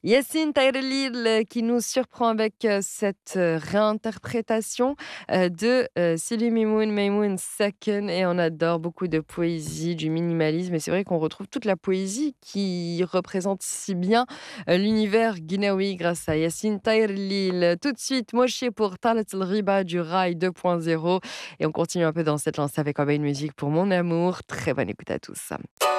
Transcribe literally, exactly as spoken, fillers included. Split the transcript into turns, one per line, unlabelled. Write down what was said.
Yacine Taïrelil qui nous surprend avec euh, cette euh, réinterprétation euh, de euh, Sidi Mimoun, Maimoun Saken. Et on adore beaucoup de poésie, du minimalisme. Et c'est vrai qu'on retrouve toute la poésie qui représente si bien euh, l'univers guinéoui grâce à Yacine Taïrelil. Tout de suite, Moshe pour Talat El Riba du Rail deux point zéro. Et on continue un peu dans cette lancée avec une musique pour mon amour. Très bonne écoute à tous.